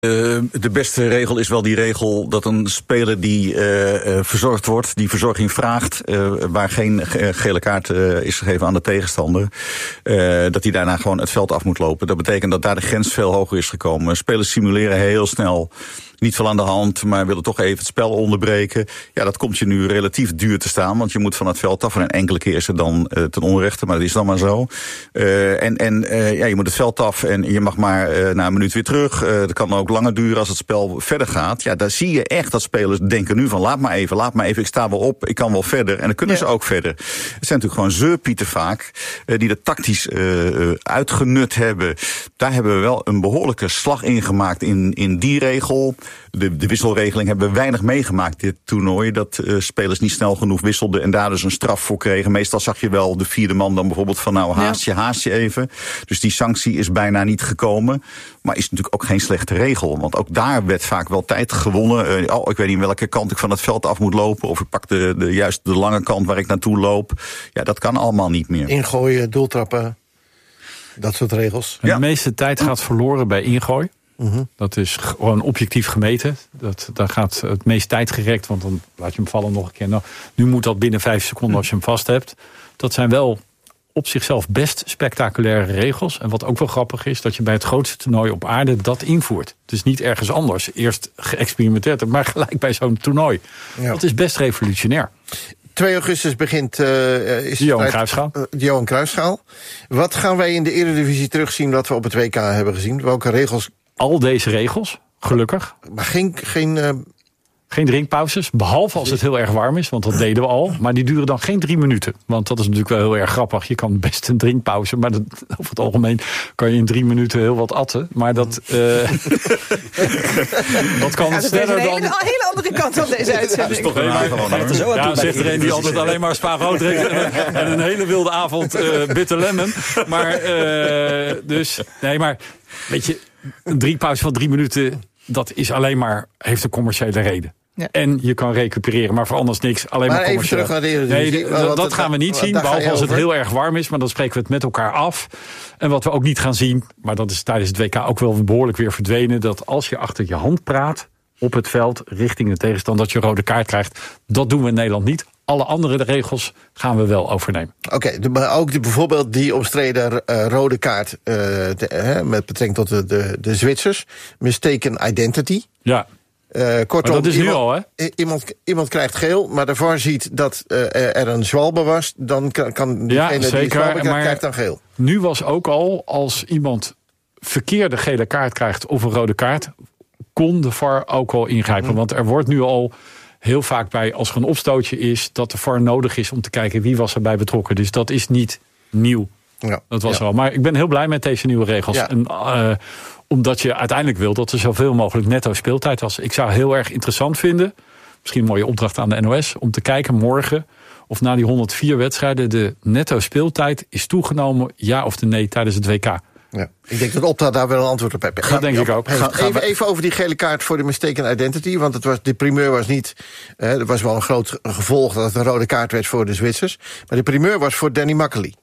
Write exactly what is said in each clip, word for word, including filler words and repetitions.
Uh, de beste regel is wel die regel dat een speler die uh, uh, verzorgd wordt, die verzorging vraagt, uh, waar geen gele kaart uh, is gegeven aan de tegenstander, uh, dat hij daarna gewoon het veld af moet lopen. Dat betekent dat daar de grens veel hoger is gekomen. Spelers simuleren heel snel. Niet veel aan de hand, maar willen toch even het spel onderbreken. Ja, dat komt je nu relatief duur te staan, want je moet van het veld af. En enkele keer is het dan uh, ten onrechte, maar dat is dan maar zo. Uh, en en uh, ja, je moet het veld af en je mag maar uh, na een minuut weer terug. Uh, dat kan ook langer duren als het spel verder gaat. Ja, daar zie je echt dat spelers denken nu van laat maar even, laat maar even. Ik sta wel op, ik kan wel verder. En dan kunnen ja. ze ook verder. Het zijn natuurlijk gewoon zeurpieten vaak, uh, die dat tactisch uh, uh, uitgenut hebben. Daar hebben we wel een behoorlijke slag in gemaakt in, in die regel. De, de wisselregeling hebben we weinig meegemaakt dit toernooi. Dat uh, spelers niet snel genoeg wisselden en daar dus een straf voor kregen. Meestal zag je wel de vierde man dan bijvoorbeeld van nou haast je, haast je even. Dus die sanctie is bijna niet gekomen. Maar is natuurlijk ook geen slechte regel. Want ook daar werd vaak wel tijd gewonnen. Uh, oh, ik weet niet welke kant ik van het veld af moet lopen. Of ik pak de, de, juist de lange kant waar ik naartoe loop. Ja, dat kan allemaal niet meer. Ingooien, doeltrappen, dat soort regels. De ja. meeste tijd gaat verloren bij ingooi. Mm-hmm. Dat is gewoon objectief gemeten. Dat, daar gaat het meest tijd gerekt, want dan laat je hem vallen nog een keer. Nou, nu moet dat binnen vijf seconden als je hem vast hebt. Dat zijn wel op zichzelf best spectaculaire regels. En wat ook wel grappig is, dat je bij het grootste toernooi op aarde dat invoert. Dus niet ergens anders. Eerst geëxperimenteerd, maar gelijk bij zo'n toernooi. Ja. Dat is best revolutionair. twee augustus begint uh, is de Johan Cruijffschaal. Uh, de Johan Cruijffschaal. Wat gaan wij in de Eredivisie terugzien wat we op het W K hebben gezien? Welke regels? Al deze regels, gelukkig. Maar geen... geen uh... Geen drinkpauzes, behalve als het heel erg warm is, want dat deden we al. Maar die duren dan geen drie minuten. Want dat is natuurlijk wel heel erg grappig. Je kan best een drinkpauze, maar dat, over het algemeen kan je in drie minuten heel wat atten. Maar dat, uh, dat kan ja, sneller dan... Een hele, hele andere kant van deze uitzending. Ja, dat is toch nee, maar, gewoon, het zo ja, zegt er een die altijd alleen maar spa-rood drinkt en, en een hele wilde avond uh, bitter lemon. Maar, uh, dus, nee, maar, weet je, een drinkpauze van drie minuten, dat is alleen maar, heeft een commerciële reden. Ja. En je kan recupereren, maar voor anders niks. Alleen maar, maar commercieel. Even terug naar de Eredivisie. Nee, dat, dat gaan we niet zien, behalve als het heel erg warm is. Maar dan spreken we het met elkaar af. En wat we ook niet gaan zien, maar dat is tijdens het W K ook wel behoorlijk weer verdwenen, dat als je achter je hand praat op het veld richting de tegenstander, dat je een rode kaart krijgt. Dat doen we in Nederland niet. Alle andere regels gaan we wel overnemen. Oké, okay, maar ook de, bijvoorbeeld die omstreden uh, rode kaart uh, de, uh, met betrekking tot de, de, de Zwitsers. Mistaken identity. Ja. Uh, kortom, maar dat is iemand, nu al, hè? Iemand, iemand krijgt geel, maar de V A R ziet dat uh, er een zwalbe was, dan kan, kan diegene ja, zeker, die zwalbe krijgt, krijgt dan geel. Nu was ook al, als iemand verkeerde gele kaart krijgt of een rode kaart, kon de V A R ook al ingrijpen. Hmm. Want er wordt nu al heel vaak bij, als er een opstootje is, dat de V A R nodig is om te kijken wie was erbij betrokken. Dus dat is niet nieuw. Ja. Dat was ja. er al. Maar ik ben heel blij met deze nieuwe regels. Ja. En, uh, omdat je uiteindelijk wil dat er zoveel mogelijk netto speeltijd was. Ik zou heel erg interessant vinden, misschien een mooie opdracht aan de N O S, om te kijken morgen of na die honderdvier wedstrijden de netto speeltijd is toegenomen, ja of nee, tijdens het W K. Ja. Ik denk dat Opta daar wel een antwoord op heeft. Dat denk ik ook. Ga, even, even over die gele kaart voor de mistaken identity. Want het was, de primeur was niet... Eh, er was wel een groot gevolg dat het een rode kaart werd voor de Zwitsers. Maar de primeur was voor Danny Makkely.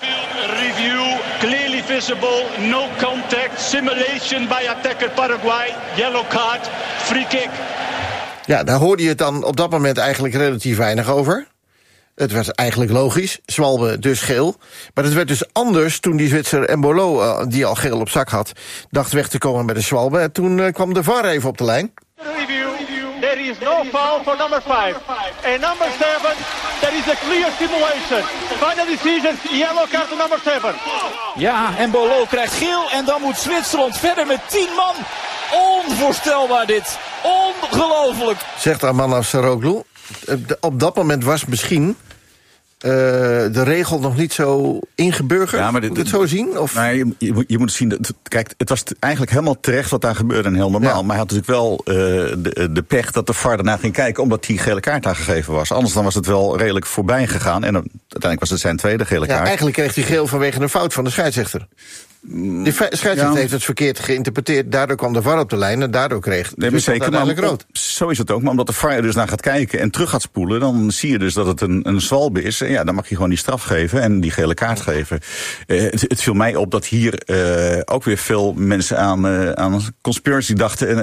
Review, clearly visible, no contact, simulation by attacker Paraguay, yellow card, free kick. Ja, daar hoorde je het dan op dat moment eigenlijk relatief weinig over. Het was eigenlijk logisch, Zwalbe dus geel. Maar het werd dus anders toen die Zwitser Embolo, uh, die al geel op zak had, dacht weg te komen met de Zwalbe. En toen uh, kwam de V A R even op de lijn. Review, there is no foul for number five. And number seven, there is a clear simulation. Final decision, yellow card to number seven. Ja, Embolo krijgt geel en dan moet Zwitserland verder met tien man. Onvoorstelbaar dit. Ongelooflijk. Zegt Arman Saroglu. Op dat moment was misschien Uh, de regel nog niet zo ingeburgerd? Ja, maar dit, moet het zo zien? Of? Nou, je, je, je moet zien, dat, kijk, het was eigenlijk helemaal terecht wat daar gebeurde en heel normaal. Ja. Maar hij had natuurlijk wel uh, de, de pech dat de V A R daarna ging kijken, omdat die gele kaart aangegeven was. Anders dan was het wel redelijk voorbij gegaan. En dan, uiteindelijk was het zijn tweede gele kaart. Ja, eigenlijk kreeg hij geel vanwege een fout van de scheidsrechter. De scheidsrechter ja. heeft het verkeerd geïnterpreteerd. Daardoor kwam de V A R op de lijn en daardoor kreeg nee, dus zeker, uiteindelijk maar, rood. Zo is het ook. Maar omdat de V A R er dus naar gaat kijken en terug gaat spoelen, dan zie je dus dat het een, een zwalbe is. En ja, dan mag je gewoon die straf geven en die gele kaart geven. Uh, het, het viel mij op dat hier uh, ook weer veel mensen aan, uh, aan conspiracy dachten. En